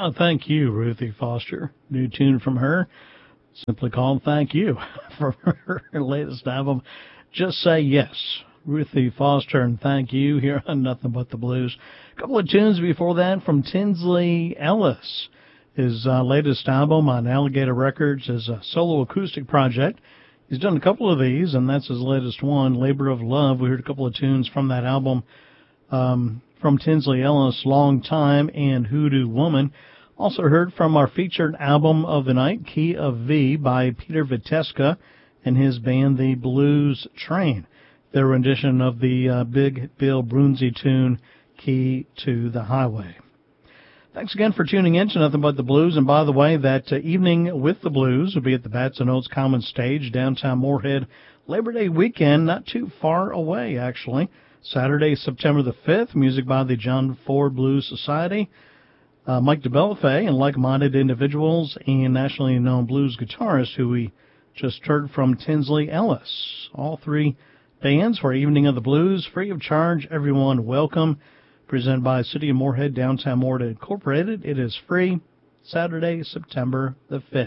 Thank you, Ruthie Foster. New tune from her, simply called Thank You, from her latest album, Just Say Yes. Ruthie Foster and Thank You here on Nothing But the Blues. A couple of tunes before that from Tinsley Ellis. His latest album on Alligator Records is a solo acoustic project. He's done a couple of these, and that's his latest one, Labor of Love. We heard a couple of tunes from that album from Tinsley Ellis, Long Time and Hoodoo Woman. Also heard from our featured album of the night, Key of V, by Peter Viteska and his band, The Blues Train. Their rendition of the Big Bill Brunzi tune, Key to the Highway. Thanks again for tuning in to Nothing But the Blues. And by the way, that Evening with the Blues will be at the Bats and Oats Common Stage, downtown Moorhead, Labor Day weekend, not too far away, actually. Saturday, September the 5th, music by the John Ford Blues Society, Mike DeBellefay, and like-minded individuals, and nationally known blues guitarist who we just heard from, Tinsley Ellis. All three bands for Evening of the Blues, free of charge, everyone welcome. Presented by City of Moorhead, Downtown Moorhead Incorporated. It is free, Saturday, September the 5th.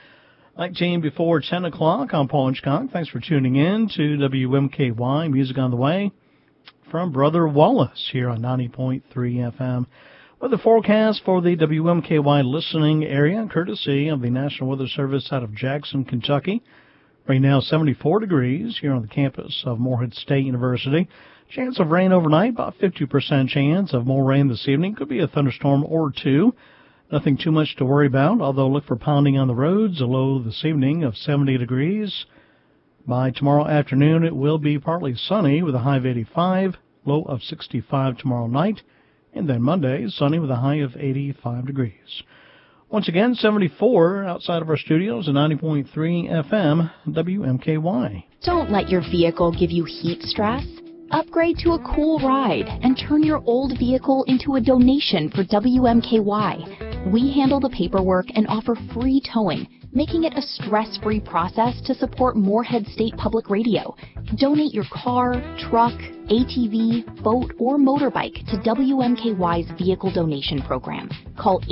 19 before 10 o'clock, I'm Paul Hitchcock. Thanks for tuning in to WMKY, Music on the Way, from Brother Wallace here on 90.3 FM. Weather forecast for the WMKY listening area, courtesy of the National Weather Service out of Jackson, Kentucky. Right now, 74 degrees here on the campus of Moorhead State University. Chance of rain overnight, about 50% chance of more rain this evening. Could be a thunderstorm or two. Nothing too much to worry about, although look for pounding on the roads. A low this evening of 70 degrees. By tomorrow afternoon, it will be partly sunny with a high of 85, low of 65 tomorrow night, and then Monday, sunny with a high of 85 degrees. Once again, 74 outside of our studios at 90.3 FM, WMKY. Don't let your vehicle give you heat stress. Upgrade to a cool ride and turn your old vehicle into a donation for WMKY. We handle the paperwork and offer free towing, making it a stress-free process to support Moorhead State Public Radio. Donate your car, truck, ATV, boat, or motorbike to WMKY's Vehicle Donation Program. Call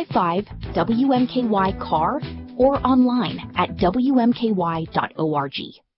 855-WMKY-CAR or online at WMKY.org.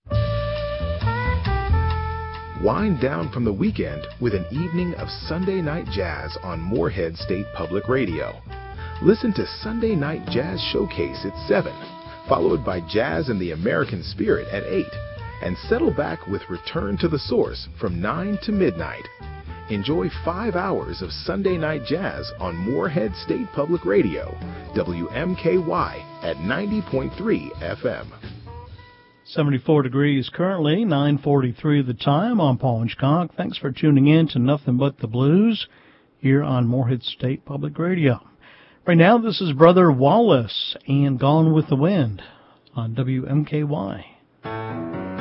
Wind down from the weekend with an evening of Sunday Night Jazz on Moorhead State Public Radio. Listen to Sunday Night Jazz Showcase at 7, followed by Jazz and the American Spirit at 8, and settle back with Return to the Source from 9 to midnight. Enjoy 5 hours of Sunday Night Jazz on Moorhead State Public Radio, WMKY at 90.3 FM. 74 degrees currently, 9:43 the time. I'm Paul Hitchcock. Thanks for tuning in to Nothing But the Blues here on Moorhead State Public Radio. Right now, this is Brother Wallace and Gone with the Wind on WMKY.